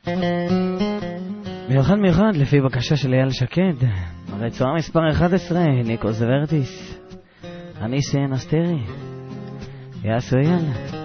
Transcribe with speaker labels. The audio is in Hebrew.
Speaker 1: מיוחד לפי בקשה של אייל שקד, רצועה מספר 11, ניקו זוורטיס, אני שיין אסטרי, יעשו אייל.